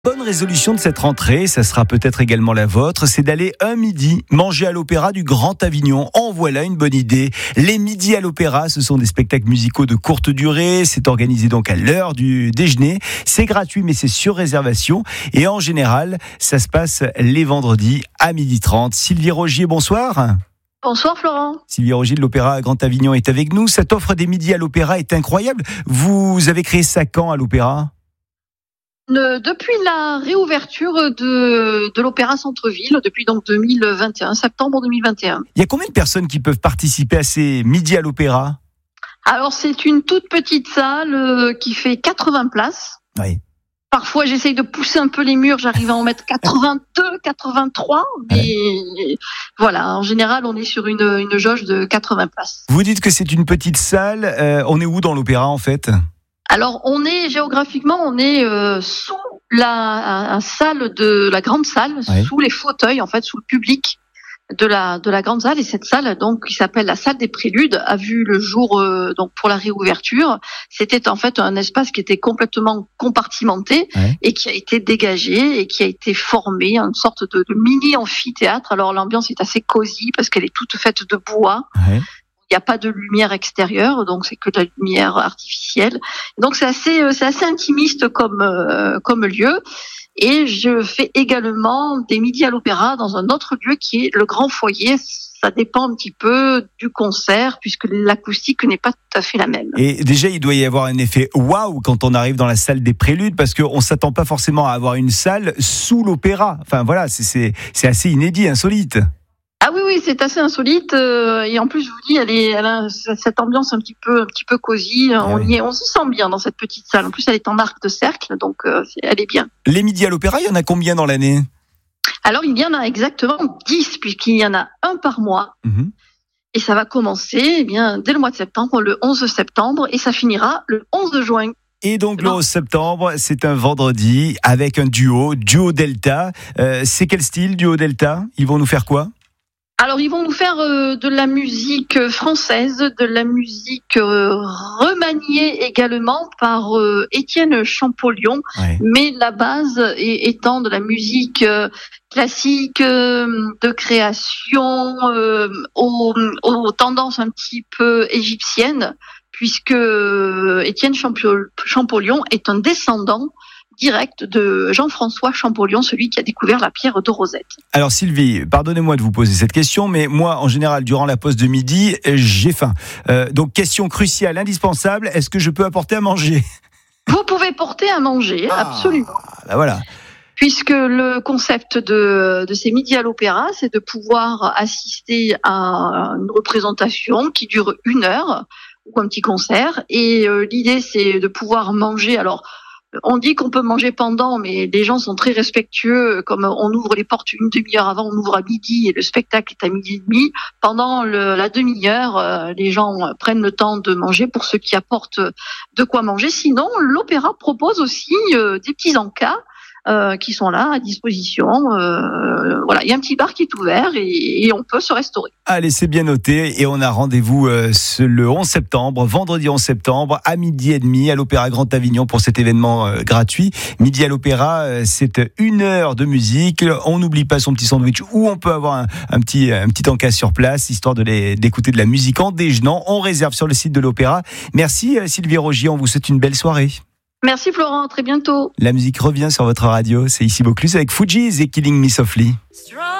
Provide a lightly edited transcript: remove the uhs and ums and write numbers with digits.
Bonne résolution de cette rentrée, ça sera peut-être également la vôtre, c'est d'aller un midi manger à l'Opéra du Grand Avignon. En voilà une bonne idée. Les midis à l'Opéra, ce sont des spectacles musicaux de courte durée. C'est organisé donc à l'heure du déjeuner. C'est gratuit mais c'est sur réservation. Et en général, ça se passe les vendredis à 12h30. Sylvie Rogier, bonsoir. Bonsoir Florent. Sylvie Rogier de l'Opéra Grand Avignon est avec nous. Cette offre des midis à l'Opéra est incroyable. Vous avez créé ça quand à l'Opéra ? Depuis la réouverture de l'Opéra Centre-Ville, depuis donc 2021, septembre 2021. Il y a combien de personnes qui peuvent participer à ces midis à l'Opéra ? Alors c'est une toute petite salle qui fait 80 places. Oui. Parfois j'essaye de pousser un peu les murs, j'arrive à en mettre 82, 83, mais voilà, en général on est sur une jauge de 80 places. Vous dites que c'est une petite salle, on est où dans l'Opéra en fait ? Alors, géographiquement, on est sous la salle de la grande salle, oui. Sous les fauteuils, en fait, sous le public de la grande salle. Et cette salle, donc, qui s'appelle la salle des Préludes, a vu le jour donc pour la réouverture. C'était en fait un espace qui était complètement compartimenté et qui a été dégagé et qui a été formé en une sorte de mini amphithéâtre. Alors, l'ambiance est assez cosy parce qu'elle est toute faite de bois. Ouais. Il n'y a pas de lumière extérieure, donc c'est que de la lumière artificielle. Donc c'est assez intimiste comme lieu. Et je fais également des midis à l'Opéra dans un autre lieu qui est le Grand Foyer. Ça dépend un petit peu du concert puisque l'acoustique n'est pas tout à fait la même. Et déjà, il doit y avoir un effet waouh quand on arrive dans la salle des Préludes parce qu'on ne s'attend pas forcément à avoir une salle sous l'Opéra. Enfin voilà, c'est assez inédit, insolite. Ah oui, c'est assez insolite et en plus je vous dis, elle a cette ambiance un petit peu cosy. On s'y sent bien dans cette petite salle. En plus, elle est en arc de cercle, donc elle est bien. Les midis à l'Opéra, il y en a combien dans l'année ? Alors il y en a exactement 10 puisqu'il y en a un par mois. Et ça va commencer dès le mois de septembre, le 11 septembre, et ça finira le 11 juin. Et donc le 11 septembre, c'est un vendredi avec un duo Delta. C'est quel style, duo Delta ? Ils vont nous faire quoi ? Alors, ils vont nous faire de la musique française, de la musique remaniée également par Étienne Champollion, mais la base étant de la musique classique, de création, aux tendances un petit peu égyptiennes, puisque Étienne Champollion est un descendant direct de Jean-François Champollion, celui qui a découvert la pierre de Rosette. Alors Sylvie, pardonnez-moi de vous poser cette question, mais moi, en général, durant la pause de midi, j'ai faim. Donc, question cruciale, indispensable, est-ce que je peux apporter à manger ? Vous pouvez porter à manger, absolument. Là, voilà. Puisque le concept de ces midis à l'Opéra, c'est de pouvoir assister à une représentation qui dure 1 heure, ou un petit concert, et l'idée, c'est de pouvoir manger, alors, on dit qu'on peut manger pendant, mais les gens sont très respectueux. Comme on ouvre les portes une demi-heure avant, on ouvre à midi et le spectacle est à 12h30. Pendant la demi-heure, les gens prennent le temps de manger pour ceux qui apportent de quoi manger. Sinon, l'Opéra propose aussi des petits encas qui sont là à disposition. Voilà, il y a un petit bar qui est ouvert et on peut se restaurer. Allez, c'est bien noté et on a rendez-vous le 11 septembre, vendredi 11 septembre à 12h30 à l'Opéra Grand Avignon pour cet événement gratuit. Midi à l'Opéra, c'est 1 heure de musique. On n'oublie pas son petit sandwich ou on peut avoir un petit encas sur place histoire d'écouter de la musique en déjeunant. On réserve sur le site de l'Opéra. Merci Sylvie Rogier, on vous souhaite une belle soirée. Merci Florent, à très bientôt. La musique revient sur votre radio, c'est ici Vaucluse avec Fugees et Killing Me Softly.